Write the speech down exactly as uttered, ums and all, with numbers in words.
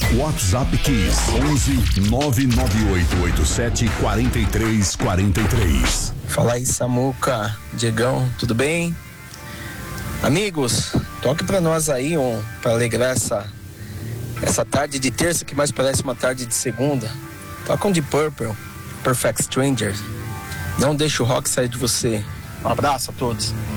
WhatsApp Kiss onze nove nove oito oito sete quatro três quatro três. Fala aí, Samuca, Diegão, tudo bem? Amigos, toque pra nós aí um, pra alegrar essa, essa tarde de terça que mais parece uma tarde de segunda. Toca um de Purple, Perfect Stranger. Não deixe o rock sair de você. Um abraço a todos.